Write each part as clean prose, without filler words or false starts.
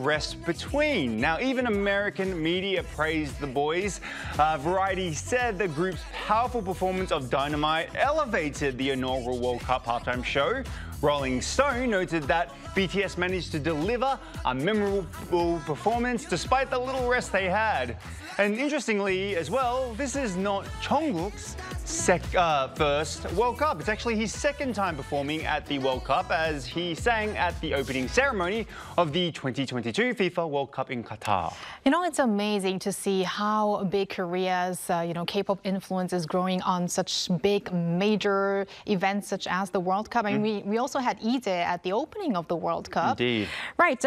rest between. Now, even American media praised the boys. Variety said the group's powerful performance of Dynamite elevated the inaugural World Cup halftime show. Rolling Stone noted that BTS managed to deliver a memorable performance despite the little rest they had. And interestingly as well, this is not Jungkook's first World Cup. It's actually his second time performing at the World Cup, as he sang at the opening ceremony of the 2022 FIFA World Cup in Qatar. You know, it's amazing to see how big Korea's, K-pop influence is growing on such big, major events such as the World Cup. I mean, we also had Lee Jae at the opening of the World Cup. Indeed. Right.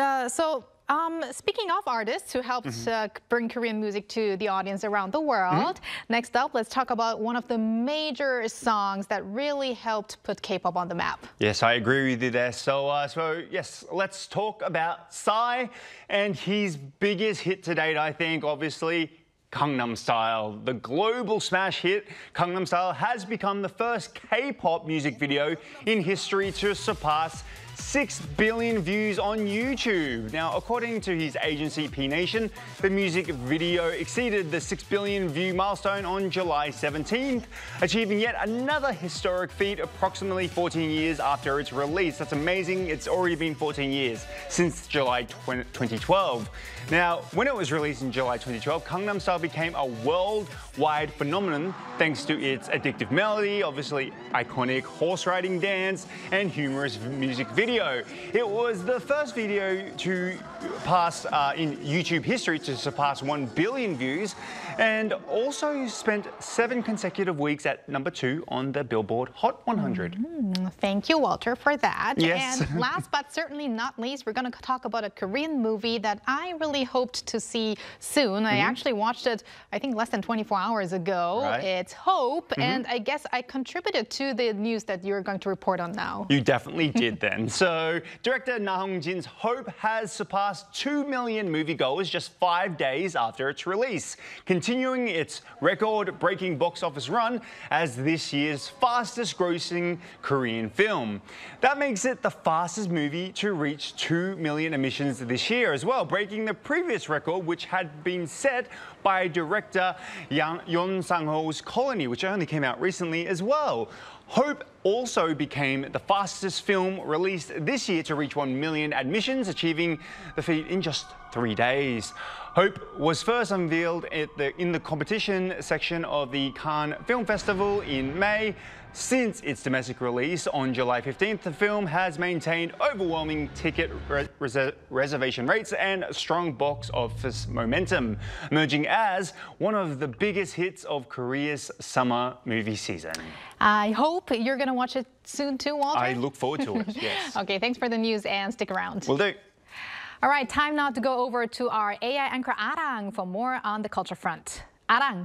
Speaking of artists who helped bring Korean music to the audience around the world, next up, let's talk about one of the major songs that really helped put K-pop on the map. Yes, I agree with you there. So yes, let's talk about Psy and his biggest hit to date, I think, obviously, Gangnam Style. The global smash hit, Gangnam Style, has become the first K-pop music video in history to surpass 6 billion views on YouTube. Now, according to his agency P Nation, the music video exceeded the 6 billion view milestone on July 17th, achieving yet another historic feat approximately 14 years after its release. That's amazing. It's already been 14 years since July 2012. Now, when it was released in July 2012, Gangnam Style became a worldwide phenomenon thanks to its addictive melody, obviously iconic horse riding dance, and humorous music video. It was the first video to pass in YouTube history to surpass 1 billion views, and also spent 7 consecutive weeks at #2 on the Billboard Hot 100. Thank you, Walter, for that. Yes. And last but certainly not least, we're going to talk about a Korean movie that I really hoped to see soon. I actually watched it, I think, less than 24 hours ago. Right. It's Hope, and I guess I contributed to the news that you're going to report on now. You definitely did then. So, director Na Hong-jin's Hope has surpassed 2 million moviegoers just 5 days after its release, continuing its record-breaking box office run as this year's fastest-grossing Korean film. That makes it the fastest movie to reach 2 million admissions this year as well, breaking the previous record, which had been set by director Yoon Sang-ho's Colony, which only came out recently as well. Hope also became the fastest film released this year to reach 1 million admissions, achieving the feat in just 3 days. Hope was first unveiled in the competition section of the Cannes Film Festival in May. Since its domestic release on July 15th, the film has maintained overwhelming ticket reservation rates and strong box office momentum, emerging as one of the biggest hits of Korea's summer movie season. I hope you're going to watch it soon too, Walter. I look forward to it, yes. Okay, thanks for the news and stick around. Will do. All right, time now to go over to our AI anchor Arang for more on the culture front. Arang.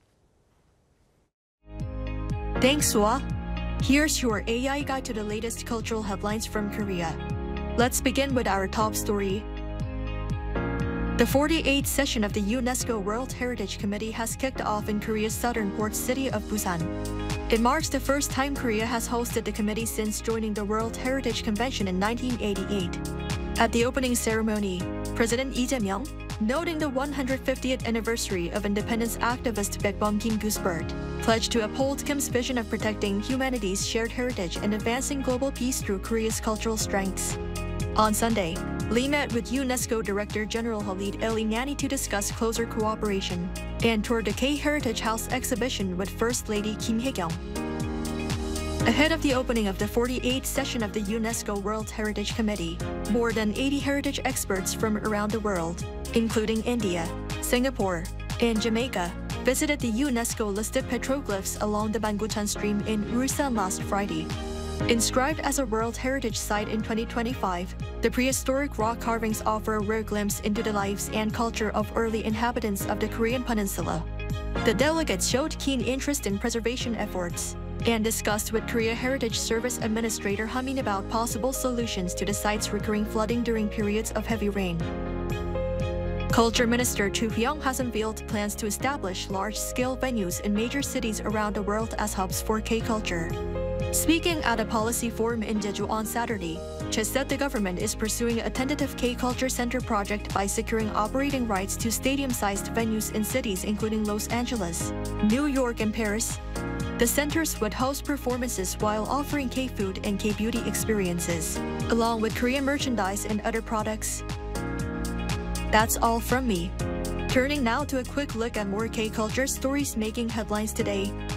Thanks, Sua. Here's your AI guide to the latest cultural headlines from Korea. Let's begin with our top story. The 48th session of the UNESCO World Heritage Committee has kicked off in Korea's southern port city of Busan. It marks the first time Korea has hosted the committee since joining the World Heritage Convention in 1988. At the opening ceremony, President Lee Jae-myung, noting the 150th anniversary of independence activist Baekbom Kim Gusbert, pledged to uphold Kim's vision of protecting humanity's shared heritage and advancing global peace through Korea's cultural strengths. On Sunday, Lee met with UNESCO Director General Khalid El-Inani to discuss closer cooperation and toured the K-Heritage House exhibition with First Lady Kim Hye-kyung. Ahead of the opening of the 48th session of the UNESCO World Heritage Committee, more than 80 heritage experts from around the world, including India, Singapore, and Jamaica, visited the UNESCO-listed petroglyphs along the Banguchan Stream in Ulsan last Friday. Inscribed as a World Heritage Site in 2025, the prehistoric rock carvings offer a rare glimpse into the lives and culture of early inhabitants of the Korean peninsula. The delegates showed keen interest in preservation efforts and discussed with Korea Heritage Service Administrator Hamin about possible solutions to the site's recurring flooding during periods of heavy rain. Culture Minister Chu Hyung has unveiled plans to establish large-scale venues in major cities around the world as hubs for K-culture. Speaking at a policy forum in Jeju on Saturday, just said the government is pursuing a tentative K-Culture Center project by securing operating rights to stadium-sized venues in cities including Los Angeles, New York, and Paris. The centers would host performances while offering K-food and K-beauty experiences, along with Korean merchandise and other products. That's all from me. Turning now to a quick look at more K-culture stories making headlines today.